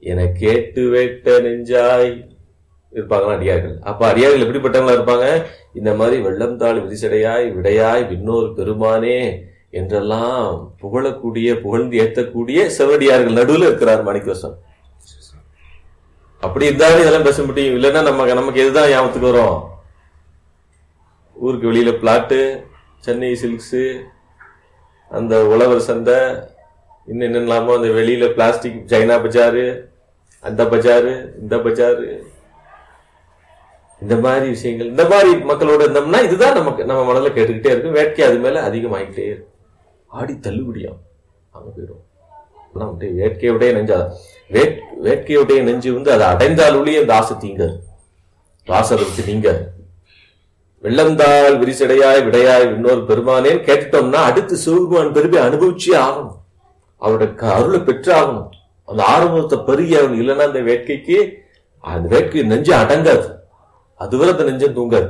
என கேட்டு வேட்ட நெஞ்சாய் இருப்பாங்களா அடியார்கள். அப்ப அடியார்கள் எப்படிப்பட்டவங்களா இருப்பாங்க? இந்த மாதிரி வெள்ளம் தாள் விரிசடையாய் விடையாய் விண்ணோர் பெருமானே என்றெல்லாம் புகழக்கூடிய புகழ்ந்து ஏற்றக்கூடிய செவடியார்கள் நடுவில் இருக்கிறார் மாணிக்கவாசகர். அப்படி இருந்தாலும் இதெல்லாம் பேச முடியும். இல்லைன்னா நமக்கு எதுதான் ஞாபகத்துக்கு வரும்? ஊருக்கு வெளியில பிளாட்டு, சென்னை சில்க்ஸ், அந்த உழவர் சந்தை, இன்னும் என்னெல்லாமோ அந்த வெளியில பிளாஸ்டிக் சைனா பஜாரு, அந்த பஜாரு, இந்த பஜாரு, இந்த மாதிரி விஷயங்கள், இந்த மாதிரி மக்களோட இருந்தோம்னா இதுதான் நம்ம மனதில் கேட்டுக்கிட்டே இருக்கும். வேட்கை அது மேல அதிகமாகிட்டே இருக்கும். ஆடி தள்ளுபடியும் அங்க போயிடும். வேட்கையுடைய நெஞ்சா வேட்கையுடைய நெஞ்சு அதை அடைந்தால் ஒழிய இந்த ஆசை தீங்க வாசலுக்கு நீங்க வெள்ளந்தாள் விரிசடையாய் விடையாய் இன்னொரு பெருமானேன்னு கேட்டுட்டோம்னா அடுத்து சிவபெருமான் பெருமை அனுபவிச்சே ஆகணும். அவருடைய அருளை பெற்று ஆகணும். அந்த ஆரம்பத்தை பெருகி ஆகணும். இல்லைன்னா அந்த வேட்கைக்கு அந்த வேட்கை நெஞ்சு அடங்காது. அதுவரை அந்த நெஞ்சம் தூங்காது.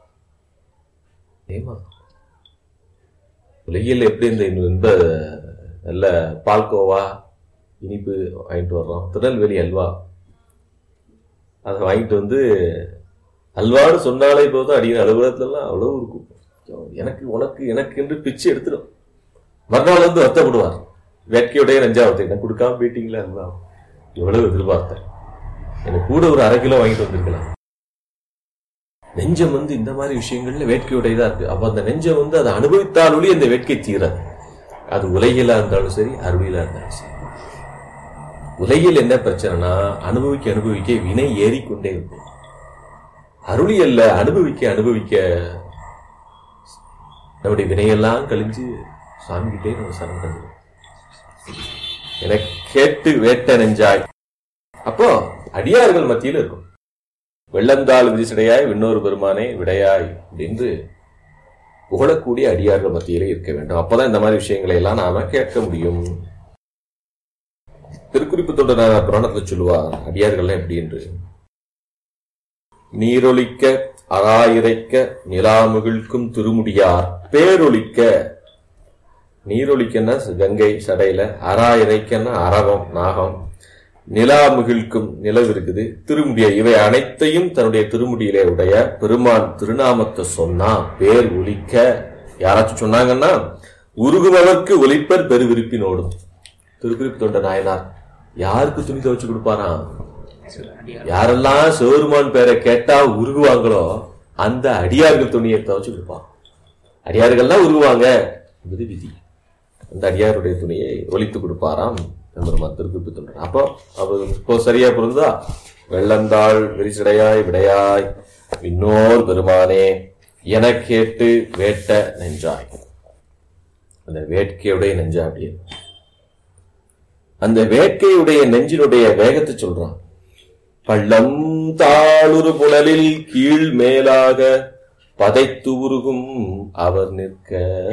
ஏமா உலகில் எப்படி இந்த நல்ல பால்கோவா இனிப்பு வாங்கிட்டு வர்றோம், திருநெல்வேலி அல்வா, அதை வாங்கிட்டு அல்வான்னு சொன்னாலே போதும் அடிக்கிற அலுவலகத்துலாம் அவ்வளவு இருக்கும். எனக்கு உனக்கு எனக்கு என்று பிச்சு எடுத்துடும். மறுநாள் வருத்தப்படுவார். வேட்கையுடைய நெஞ்சாவத்தை எனக்கு கொடுக்காம போயிட்டீங்களா அல்வா, எவ்வளவு எதிர்பார்த்தேன், எனக்கு கூட ஒரு 1/2 கிலோ வாங்கிட்டு வந்திருக்கலாம். நெஞ்சம் இந்த மாதிரி விஷயங்கள்ல வேட்கையுடையதா இருக்கு. அப்ப அந்த நெஞ்சம் அதை அனுபவித்தாலும் அந்த வேட்கை தீராது. அது உலகிலா இருந்தாலும் சரி, அருளிலா இருந்தாலும் சரி. உலகில் என்ன பிரச்சனைனா அனுபவிக்க வினை ஏறிக்கொண்டே இருக்கும். அருளி அல்ல, அனுபவிக்க நம்முடைய வினையெல்லாம் கழிஞ்சு சாமி கிட்டே நம்ம சரணடைஞ்சிடும். என கேட்டு வேட்ட நெஞ்சாய். அப்போ அடியார்கள் மத்தியில் இருக்கும். வெள்ளந்தாள் விரிசடையாய் விண்ணோர் பெருமானே விடையாய் என்று புகழக்கூடிய அடியார்கள் மத்தியிலே இருக்க வேண்டும். அப்பதான் இந்த மாதிரி விஷயங்களை எல்லாம் நாம கேட்க முடியும். திருக்குறிப்பு தொண்டர் புராணத்தில் சொல்லுவார் அடியார்கள் எப்படி என்று. நீரொலிக்க அராயிரைக்க நிலாமுகிழ்க்கும் திருமுடியார் பேரொலிக்க. நீரொலிக்கன்னா கங்கை சடையில, அராயிரைக்கன்னா அரவம் நாகம், நிலாமுகிழ்க்கும் நிலவு இருக்குது, திருமுடிய, இவை அனைத்தையும் தன்னுடைய திருமுடியிலே உடைய பெருமான் திருநாமத்தை சொன்னா பேர் ஒலிக்க. யாராச்சும் சொன்னாங்கன்னா உருகுபவர்க்கு ஒலிப்பர் பெருவிருப்பினோடும். திருக்குறிப்பு தொண்ட நாயனார் யாருக்கு துணி துவச்சு கொடுப்பாராம்? யாரெல்லாம் சிவபெருமான் பேரை கேட்டா உருகுவாங்களோ அந்த அடியார்கள் துணியை துவச்சு கொடுப்பான். அடியார்கள்லாம் உருகுவாங்க என்பது விதி. அந்த அடியாருடைய துணியை ஒலித்து கொடுப்பாராம் திருக்குறிப்பு தொண்டர். அப்போ இப்போ சரியா புரிந்தா? வெள்ளந்தாள் விரிசடையாய் விடையாய் இன்னோர் பெருமானே என கேட்டு வேட்ட நெஞ்சாய். அந்த வேட்கையுடைய நெஞ்சா அப்படியே அந்த வேட்கையுடைய நெஞ்சினுடைய வேகத்தை சொல்றான். பள்ளம் தாளுரு புனலில் கீழ் மேலாக பதைத்து உருகும் அவர் நிற்க.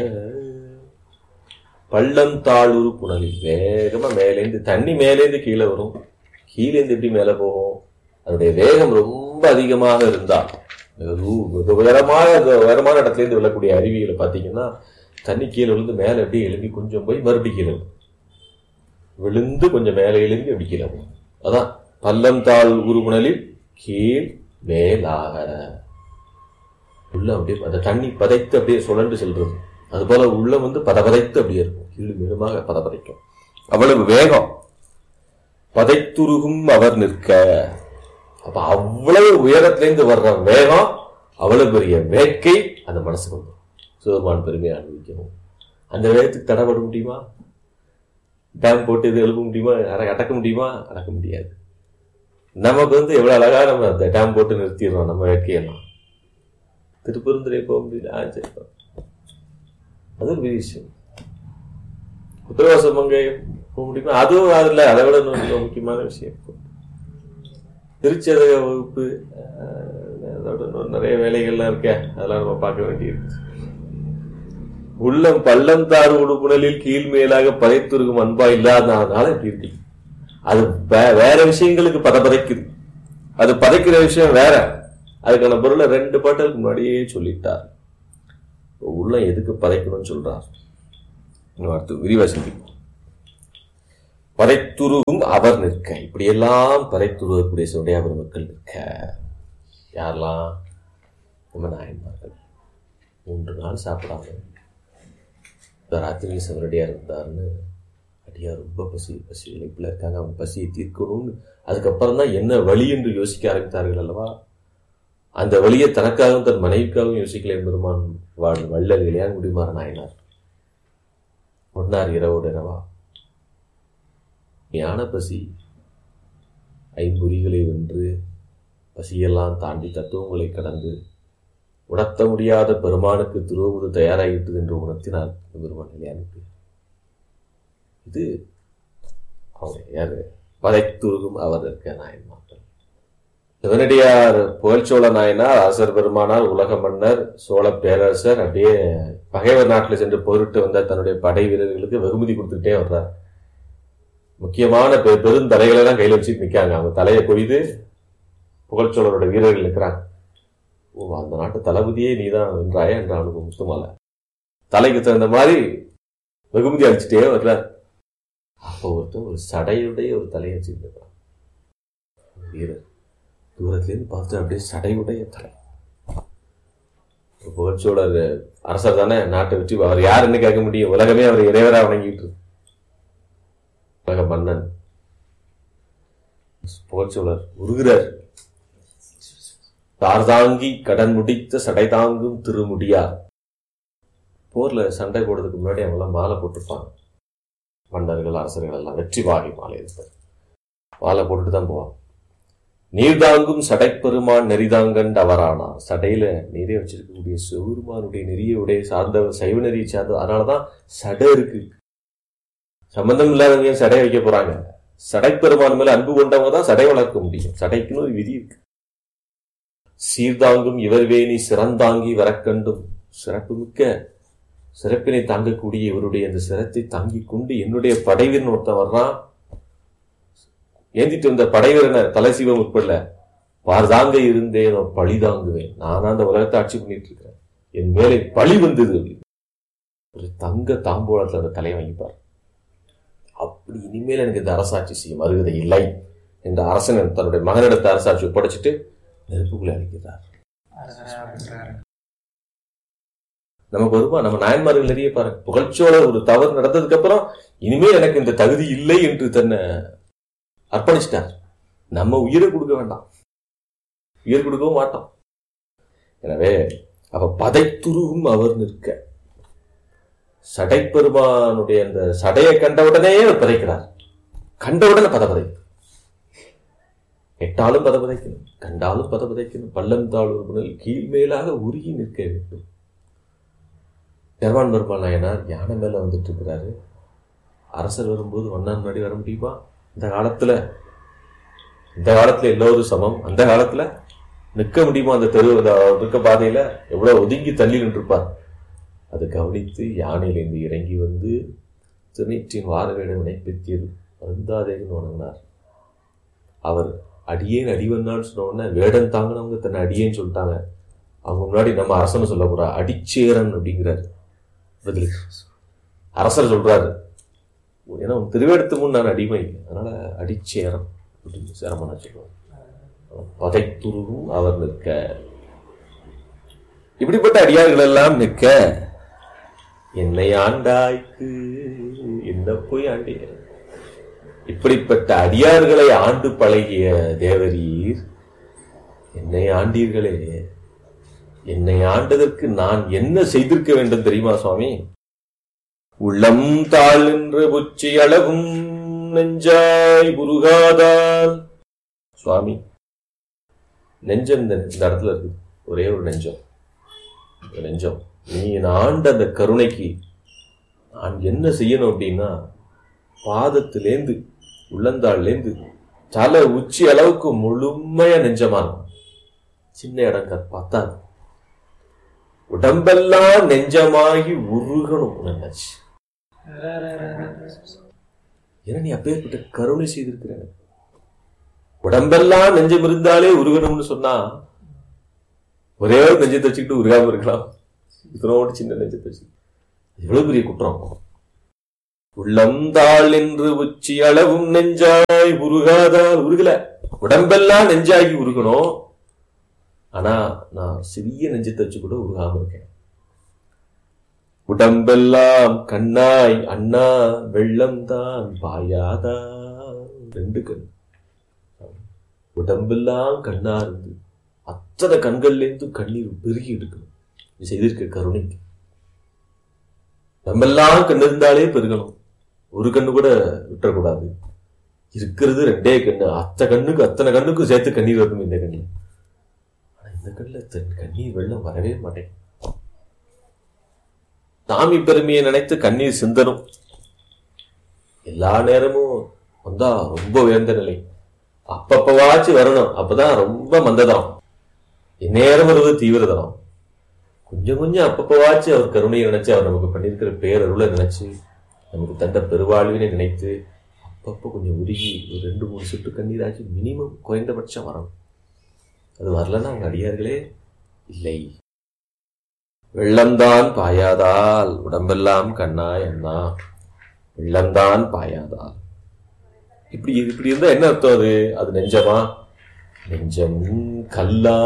பள்ளம் தாளுரு புனலில் வேகமா மேலேந்து தண்ணி மேலேந்து கீழே வரும், கீழேந்து எப்படி மேல போகும்? அதனுடைய வேகம் ரொம்ப அதிகமாக இருந்தா உயரமான இடத்துல இருந்து விழக்கூடிய அருவிகளை பாத்தீங்கன்னா தண்ணி கீழே விழுந்து மேல எப்படி எழும்பி கொஞ்சம் போய் மறுபடியும் கீழே விழுந்து கொஞ்சம் மேலே எழும்பி அப்படி கீழே போகும். அதான் பள்ளம் தாள் உருகுணலில் கீழ் மேலாக. உள்ள அப்படியே அந்த தண்ணி பதைத்து அப்படியே சுழன்று செல்றது. அது போல உள்ள பதபதைத்து அப்படியே இருக்கும், கீழ் மேலுமாக பதபதைக்கும். அவ்வளவு வேகம். பதைத்துருகும் அவர் நிற்க. அப்ப அவ்வளவு உயரத்திலிருந்து வர்ற வேகம், அவ்வளவு பெரிய வேட்கை அந்த மனசுக்கு வந்து சிவபெருமான் பெருமையை அனுபவிக்கணும். அந்த வேகத்துக்கு தடைபட முடியுமா? டேம் போட்டு இது எழுப்ப முடியுமா? அடக்க முடியுமா? அடக்க முடியாது. நமக்கு எவ்வளவு அழகா நம்ம அந்த டேம் போட்டு நிறுத்திடுறோம் நம்ம வேட்கையெல்லாம். திருப்பெருந்துறை போக முடியல, அது ஒரு பெரிய விஷயம். உத்தரவாசம் அங்கே போக முடியுமா? அதுவும் அதுல அதை விட முக்கியமான விஷயம். திருச்சேதக வகுப்பு, அதோட நிறைய வேலைகள்லாம் இருக்க, அதெல்லாம் நம்ம பார்க்க வேண்டியிருக்கு. உள்ளம் பள்ளம் தாறு உடுப்புணலில் கீழ் மேலாக பதைத்துருகும் அன்பா இல்லாதனால இப்படி இருக்கு. அது வேற விஷயங்களுக்கு பதைக்குது. அது பதைக்கிற விஷயம் வேற. அதுக்கான பொருளை 2 பாட்டுக்கு முன்னாடியே சொல்லிட்டார். உள்ளம் எதுக்கு பதைக்கணும்னு சொல்றார். அடுத்து விரிவா சிந்திப்போம். பறைத்துருவும் அவர் நிற்க. இப்படியெல்லாம் பறைத்துருவக்கூடிய சிவனுடைய அவர் மக்கள் நிற்க. யாரெல்லாம்? நம்ம நாயன்மார்கள் 3 நாள் சாப்பிடாம ராத்திரியில் சிவனடியார் இருந்தாருன்னு அடியார் ரொம்ப பசி இழைப்பில் இருக்காங்க, அவங்க பசியை தீர்க்கணும்னு அதுக்கப்புறம் தான் என்ன வழி என்று யோசிக்க ஆரம்பித்தார்கள் அல்லவா. அந்த வழியை தனக்காகவும் தன் மனைவிக்காகவும் யோசிக்கல பெருமான் வள்ளல் இளையான் முடிமாற நாயனார் ஒன்னார் இரவோடு இரவா ஞான பசி 5 பொறிகளை வென்று பசியெல்லாம் தாண்டி தத்துவங்களை கடந்து உணர்த்த முடியாத பெருமானுக்கு திருவுது தயாராகிட்டது என்று உணர்த்தினார் பெருமான் இளையானுக்கு. இது அவங்க யாரு? பறைத்துருகும் அவர் இருக்க நாயன்மார்கள். சிவனடியார் புகழ்ச்சோழ நாயனார், அரசர் பெருமானார், உலக மன்னர், சோழ பேரரசர் அப்படியே பகைவர் நாட்டில் சென்று போரிட்டு வந்த தன்னுடைய படை வீரர்களுக்கு வெகுமதி கொடுத்துக்கிட்டே வர்றார். முக்கியமான பெருந்தலைகளை எல்லாம் கையில் வச்சுட்டு நிற்காங்க. அவங்க தலையை கொய்து புகழ்ச்சோழரோட வீரர்கள் நிற்கிறாங்க. ஓ, அந்த நாட்டு தளபதியே நீதான் வென்றாய என்ற அனுபவம் முத்துமால தலைக்கு தகுந்த மாதிரி வெகுமதி அடிச்சுட்டே வர்றார். அப்போ ஒருத்தர் ஒரு சடையுடைய ஒரு தலையை வச்சுட்டு இருக்கிறான் வீரர். தூரத்திலேருந்து பார்த்து அப்படியே சடையுடைய தலை. புகழ்ச்சோழர் அரசர் தானே, நாட்டை வச்சு அவர் யாருன்னு கேட்க முடியும்? உலகமே அவர் இறைவரா வணங்கிட்டு உலக மன்னன். புகழ்ச்சோழர் உருகிறார். தார்தாங்கி கடன் முடித்த சடை தாங்கும் திருமுடியார். போர்ல சண்டை போடுறதுக்கு முன்னாடி அவங்களாம் மாலை போட்டிருப்பாங்க. மன்னர்கள் அரசர்கள் எல்லாம் வெற்றி வாகை மாலை இருப்பார். மாலை போட்டுட்டு தான் போவாங்க. நீர்தாங்கும் சடைப்பெருமான் நெறிதாங்கண்டு அவரானார். சடையில நீரே வச்சிருக்கக்கூடிய சிவபெருமானுடைய நெறியுடைய சார்ந்தவர், சைவ நெறியை சார்ந்தவர். அதனாலதான் சடை இருக்கு. சம்பந்தம் இல்லாதவங்க சடை வைக்க போறாங்க. சடைப்பெருமான் மேல அன்பு கொண்டவங்க தான் சடை வளர்க்க முடியும். சடைக்குன்னு ஒரு விதி இருக்கு. சீர்தாங்கும் இவர்வேணி சிறந்தாங்கி வரக்கண்டும். சிறப்பு மிக்க சிறப்பினை தாங்கக்கூடிய இவருடைய அந்த சிரத்தை தாங்கிக் கொண்டு என்னுடைய படைவீரன் ஒருத்தன் வர்றான். ஏந்திட்டு வந்த படைவீரனை தலைசீவம் உட்படல பார்தாங்க இருந்தேன் பழி தாங்குவேன். நானா அந்த உலகத்தை ஆட்சி பண்ணிட்டு இருக்கிறேன், என் மேலே பழி வந்தது. ஒரு தங்க தாம்போளத்துல அந்த தலையை வாங்கிப்பார். அப்படி இனிமேல் எனக்கு இந்த அரசாட்சி செய்யும் அருகதை இல்லை என்ற அரசன் தன்னுடைய மகனிடத்தை அரசாட்சி ஒப்படைச்சிட்டு நெருப்புக்குள்ளே அழைக்கிறார். நமக்கு வருமா? நம்ம நாயன்மார்கள் நிறைய பாருங்க. புகழ்ச்சியோட ஒரு தவறு நடந்ததுக்கு அப்புறம் இனிமேல் எனக்கு இந்த தகுதி இல்லை என்று தன்னை அர்ப்பணிச்சிட்டார். நம்ம உயிரை கொடுக்க வேண்டாம், உயிர் கொடுக்கவும் மாட்டோம். எனவே அப்ப பதைத்துருவும் அவர் நிற்க. சடைப்பெருமானுடைய அந்த சடையை கண்டவுடனே அவர் பதைக்கிறார். கண்டவுடனே பதபதை. எட்டாலும் பதபதைக்கணும், கண்டாலும் பதபதைக்கணும். பள்ளம் தாழ்வுகள் கீழ்மேலாக உருகி நிற்க வேண்டும். பெருமான் பெருமாள் நாயனார் யானை மேல வந்துட்டு இருக்கிறாரு. அரசர் வரும்போது ஒன்னான் முன்னாடி வர முடியுமா? இந்த காலத்துல எல்லோரும் சமம். அந்த காலத்துல நிற்க முடியுமா? அந்த தெரு இருக்க பாதையில எவ்வளவு ஒதுங்கி தள்ளி நின்றுப்பார். அதை கவனித்து யானையிலிருந்து இறங்கி வந்து திருநீற்றின் வாரவேடம் வினைப்பெற்றியது வருந்தாதேன்னு வணங்கினார். அவர் அடியேன் அடிவன்னான்னு சொன்ன உடனே வேடம் தாங்கினவங்க தன்னை அடியேன்னு சொல்லிட்டாங்க. அவங்க முன்னாடி நம்ம அரசன்னு சொல்லக்கூடா, அடிச்சேரன் அப்படிங்கிறாரு பதிலுக்கு. அரசர் சொல்றாரு, ஏன்னா திருவேடத்து முன் நான் அடிமை, அதனால அடிச்சேரன் அப்படின்னு சிரமம்னா சொல்லுவாங்க. பதைத்துருவும் அவர் நிற்க. இப்படிப்பட்ட அடியார்கள் எல்லாம் நிற்க, என்னை ஆண்டாய்க்கு என்ன போய் ஆண்டிய. இப்படிப்பட்ட அடியார்களை ஆண்டு பழகிய தேவரீர் என்னை ஆண்டீர்களே. என்னை ஆண்டதற்கு நான் என்ன செய்திருக்க வேண்டும் தெரியுமா சுவாமி? உள்ளம் தாழ் என்று புச்சி அளவும் நெஞ்சாய் உருகாதால். சுவாமி, நெஞ்சம் இந்த இடத்துல இருக்கு, ஒரே ஒரு நெஞ்சம். நெஞ்சம் நீ ஆண்ட அந்த கருணைக்கு நான் என்ன செய்யணும் அப்படின்னா, பாதத்திலேந்து உள்ளந்தாள்லேந்து தலை உச்சி அளவுக்கு முழுமையா நெஞ்சமா இருக்கும். சின்ன இடம் பார்த்தா உடம்பெல்லாம் நெஞ்சமாகி உருகணும் நினைச்சு. ஏன்னா நீ அப்பேற்பட்ட கருணை செய்திருக்கிற. உடம்பெல்லாம் நெஞ்சம் இருந்தாலே உருகணும்னு சொன்னா ஒரே ஒரு நெஞ்சத்தை வச்சுக்கிட்டு உருகாம இருக்கலாம். இதனோடு சின்ன நெஞ்சத்தை வச்சு எவ்வளவு பெரிய குற்றம். உள்ளம்தாள் என்று உச்சி அளவும் நெஞ்சாய் உருகாதால் உருகல. உடம்பெல்லாம் நெஞ்சாகி உருகணும். ஆனா நான் சிறிய நெஞ்சத்தை வச்சு கூட உருகாம இருக்கேன். உடம்பெல்லாம் கண்ணாய் அண்ணா வெள்ளம் தான் பாயாதா. 2 கண். உடம்பெல்லாம் கண்ணா இருந்து அத்தனை கண்கள்ல இருந்து கண்ணீர் பெருகி எடுக்கணும். நீ செய்திருக்க கருணைக்கு. நம்மெல்லாம் கண்ணு இருந்தாலே பெருகணும். ஒரு கண்ணு கூட விட்டுறக்கூடாது. இருக்கிறது 2 கண்ணு. அத்தனை கண்ணுக்கும் சேர்த்து கண்ணீர் வரணும் இந்த கண்ணு. ஆனா இந்த கண்ணுல கண்ணீர் வெள்ளம் வரவே மாட்டேன். சாமி பெருமையை நினைத்து கண்ணீர் சிந்தனும். எல்லா நேரமும் வந்தா ரொம்ப உயர்ந்த நிலை. அப்பப்பவாச்சு வரணும். அப்பதான் ரொம்ப மந்ததனம். இந்நேரம் வருவது தீவிரதனம். கொஞ்சம் கொஞ்சம் அப்பப்பவாச்சு அவர் கருணையை நினைச்சு, அவர் நமக்கு பண்ணியிருக்கிற பேரருளை நினைச்சு, நமக்கு தந்த பெருவாழ்வினை நினைத்து அப்பப்போ கொஞ்சம் உருகி ஒரு 2-3 சொட்டு கண்ணீராச்சு மினிமம் குறைந்தபட்சம் வரணும். அது வரலன்னா அவங்க அடியார்களே இல்லை. வெள்ளம்தான் பாயாதால் உடம்பெல்லாம் கண்ணாய் அண்ணா வெள்ளம்தான் பாயாதால். இப்படி இருந்தா என்ன அர்த்தம்? அது நெஞ்சமா? நெஞ்சம் கல்லா.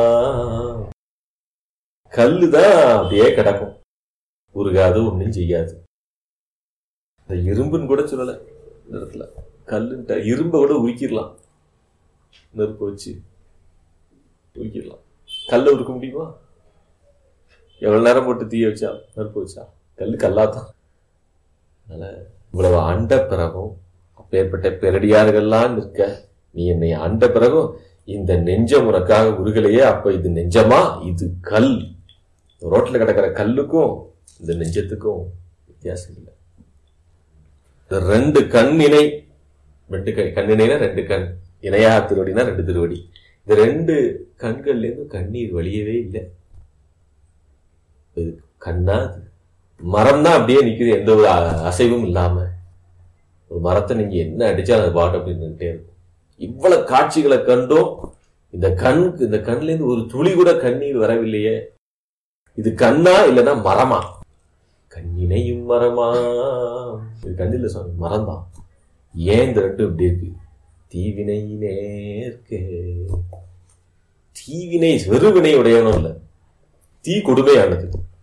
கல்லுதான் அப்படியே கிடக்கும், உருகாது, ஒன்னும் செய்யாது. இரும்புன்னு கூட சொல்லல இந்த இடத்துல. கல்லுன்ட்ட இரும்பை விட உருக்கிடலாம். நெருப்பு வச்சு உருக்கிடலாம். கல்லை உருக்க முடியுமா? எவ்வளவு நேரம் போட்டு தீய வச்சா, நெருப்பு வச்சா, கல்லு கல்லாதான். அதனால இவ்வளவு ஆண்ட பிறகும், அப்பேற்பட்ட பெரடியார்கள்லாம் நிற்க நீ என்னை ஆண்ட பிறகும் இந்த நெஞ்சம் உனக்காக உருகலையே. அப்ப இது நெஞ்சமா? இது கல். ரோட்ல கிடக்கிற கல்லுக்கும் இந்த நெஞ்சத்துக்கும் வித்தியாசம் இல்லை. 2 கண் இணை. 2 கண்ணிணைனா 2 கண், இணையா திருவடினா 2 திருவடி. இந்த 2 கண்கள்ல இருந்து கண்ணீர் வழியவே இல்லை. கண்ணா? மரம் தான் அப்படியே நிக்குது, எந்த ஒரு அசைவும் இல்லாம. ஒரு மரத்தை நீங்க என்ன அடிச்சா அது பாட்டு அப்படின்னு இருக்கும். இவ்வளவு காட்சிகளை கண்டும் இந்த கண்ல இருந்து ஒரு துளி கூட கண்ணீர் வரவில்லையே. இது கண்ணா இல்லைன்னா மரமா? கண்ணினையும் மரமா? இது கண்ணில் சுவாமி, மரம் தான். ஏன் இந்த 2 இப்படி இருக்கு? தீவினை நேர்க்கே. தீவினை வெறுவினை உடையவனும் இல்ல, தீ கொடுமையானது.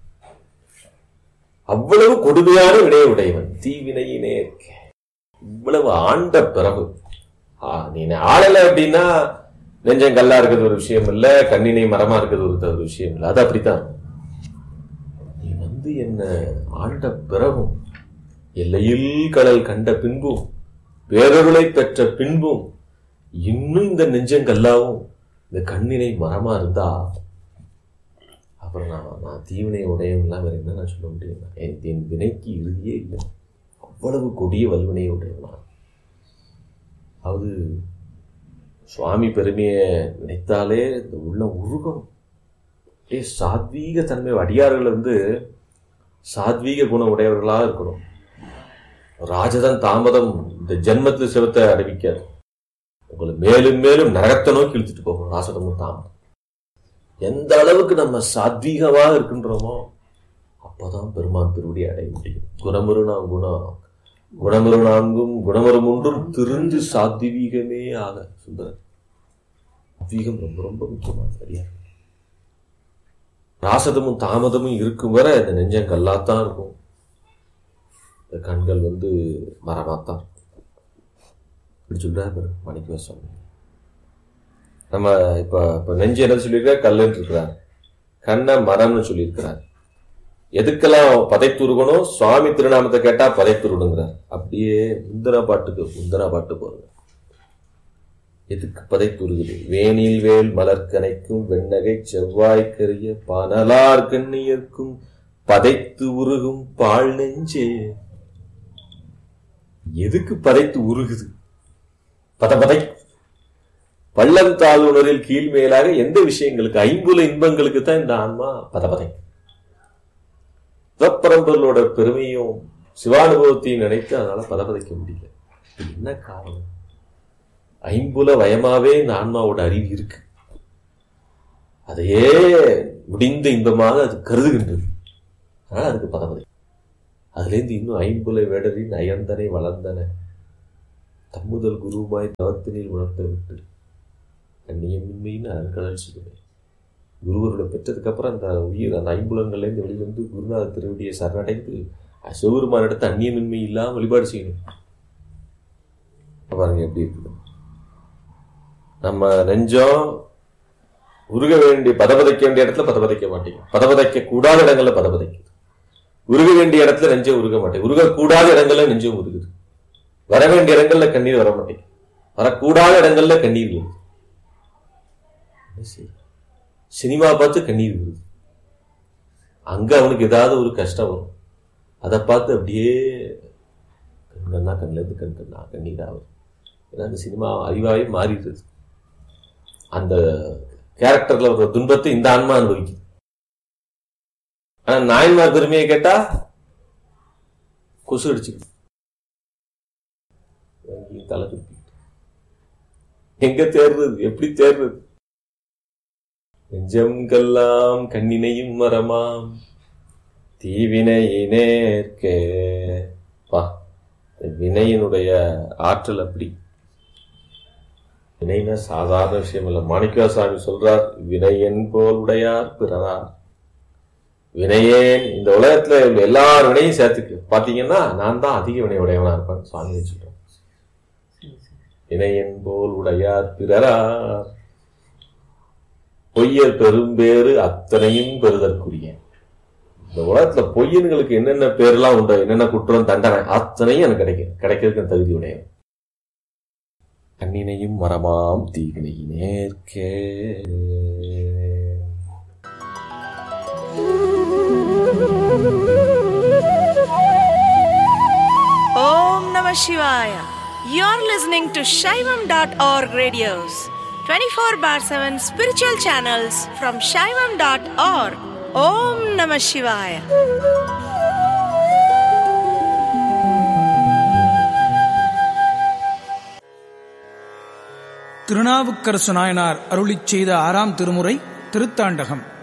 அவ்வளவு கொடுமையான வினையை உடையவன். தீவினை நேர்க்கே. இவ்வளவு ஆண்ட பிறகு நீ ஆளல அப்படின்னா நெஞ்சம் கல்லா இருக்கிறது ஒரு விஷயம் இல்ல, கண்ணினை மரமா இருக்கிறது ஒரு விஷயம் இல்ல. அது அப்படித்தான். நீ என்ன ஆண்ட பிறகும், எல்லையில் கடல் கண்ட பின்பும், பேரருளை பெற்ற பின்பும் இன்னும் இந்த நெஞ்சம் கல்லாவும் இந்த கண்ணினை மரமா இருந்தா அப்புறம் நான் தீவினை உடையவன்லாம் வேற என்ன நான் சொல்ல முடியும்? என் வினைக்கு இறுதியே இல்லை. அவ்வளவு கொடிய வல்வினை உடையவனா. அது சுவாமி பெருமையை நினைத்தாலே இந்த உள்ளம் உருகணும். சாத்வீக தன்மை. அடியார்கள் சாத்வீக குணம் உடையவர்களா இருக்கணும். ராஜதன் தாமதம் இந்த ஜென்மத்தில் சிவத்தை அறிவிக்காது. உங்களை மேலும் மேலும் நரகத்தை நோக்கி இழுத்துட்டு போகணும். ராசதமும் தாமதம். எந்த அளவுக்கு நம்ம சாத்வீகமாக இருக்கின்றோமோ அப்பதான் பெருமான் திருவடி அடைய முடியும். குணமரு நான்கும் குணமரும் ஒன்றும் திரிந்து சாத்வீகமே ஆக. சுந்தரர் சாத்வீகம் ரொம்ப ரொம்ப முக்கியமான. சரியா? ராசதமும் தாமதமும் இருக்கும் வரை இந்த நெஞ்சம் கல்லாத்தான் இருக்கும். இந்த கண்கள் மரமாத்தான் இருக்கும். இப்படி சொல்றாரு மாணிக்க சுவாமி. நம்ம இப்ப நெஞ்சு என்ன சொல்லியிருக்கார்? கல்லுன்னு இருக்கிறார். கண்ணை மரம்னு சொல்லியிருக்கிறார். எதுக்கெல்லாம் பதைத்துருகணும்? சுவாமி திருநாமத்தை கேட்டா பதைத்துருடுங்கிறார். அப்படியே முந்தனா பாட்டு போறது. எதுக்கு பதைத்துருகுது? வேணில் வேல் மலர்கனைக்கும் வெண்ணகை செவ்வாய்க்கரிய பனலார் கண்ணியர்க்கும் பதைத்து உருகும் பால் நெஞ்சே. எதுக்கு பதைத்து உருகுது? பதை பள்ளம் தாழ்வுணரில் கீழ்மேலாக எந்த விஷயங்களுக்கு? 5 இன்பங்களுக்கு தான் இந்த ஆன்மா பதை. சிவப்பரம்பர்களோட பெருமையும் சிவானுபவத்தையும் நினைத்து அதனால பதைக்க முடியல. என்ன காரணம்? 5 வயமாவே இந்த ஆன்மாவோட அறிவு இருக்கு. அதையே முடிந்த இன்பமாக அது கருதுகின்றது. அதனால அதுக்கு பதை. அதுலேருந்து இன்னும் ஐம்புலை வேடரின் அயந்தனை வளர்ந்தன தம்முதல் குருவாய் தவத்தினில் உணர்த்த விட்டு அந்நியமின்மைன்னு அருங்கடல் சொல்லுவேன். குருவரோட பெற்றதுக்கப்புறம் அந்த உயிர் அந்த ஐம்புலங்கள்லேருந்து வெளிவந்து குருநாத திருவடியை சரணடைந்து சிவபெருமான இடத்த அந்நியமின்மை இல்லாமல் வழிபாடு செய்யணும். பாருங்க எப்படி இருக்குது. நம்ம நெஞ்சம் உருக வேண்டிய பதபதைக்க வேண்டிய இடத்துல பதபதைக்க மாட்டேங்க, பதபதைக்க கூடாத இடங்கள்ல பதபதைக்குது. உருக வேண்டிய இடத்துல நெஞ்சம் உருக மாட்டேங்குது, உருகக்கூடாத இடங்கள்ல நெஞ்சம் உருகுது. வர வேண்டிய இடங்கள்ல கண்ணீர் வர மாட்டேங்குது, வரக்கூடாத இடங்கள்ல கண்ணீர் வருது. சினிமா பார்த்து கண்ணீர் வருது, அங்க அவனுக்கு ஏதாவது ஒரு கஷ்டம் வரும், அதை பார்த்து அப்படியே கண்ணா கண்ணில் இருந்து கண்ணா கண்ணீர் ஆகும். ஏன்னா அந்த சினிமா அறிவாயே மாறிடுது. அந்த கேரக்டர்ல ஒரு துன்பத்தை இந்த ஆன்மா அனுபவிக்குது. ஆனா நாயன்மார் பெருமையை கேட்டா கொசு அடிச்சுக்கிட்டு தலை திருப்பிக்கிட்டு எங்க தேர்றது, எப்படி தேர்றது? நெஞ்சம்கெல்லாம் கண்ணினையும் மரமாம் தீவினையினேற்கே. வினையினுடைய ஆற்றல் அப்படி. வினைனா சாதாரண விஷயம் இல்ல. மாணிக்கவாசாமி சொல்றார், வினையன் போல் உடையார் பிறரார். வினையேன் இந்த உலகத்துல எல்லார் வினையும் சேர்த்துக்கு பாத்தீங்கன்னா நான் தான் அதிக வினை உடையவனா இருப்பேன் சுவாமி சொல்றேன். வினையன் போல் உடையார் பிறரார் பொய்யர் பெரும்பேறு அத்தனையும் பெறுதற்குரிய. இந்த உலகத்துல பொய்யன்களுக்கு என்னென்ன பேர்லாம் உண்டு, என்னென்ன குற்றம் தண்டனை அத்தனையும் எனக்கு கிடைக்கிறதுக்கு தகுதி உடையவன். கண்ணினையும் மரமாம் தீவினையினேற்கே. Om Namah Shivaya. You're listening to Shaivam.org radios, 24/7 spiritual channels from Shaivam.org. Om Namah Shivaya. Thirunavukkarasu Nayanar அருளிச் செய்த 6ஆம் திருமுறை திருத்தாண்டகம்.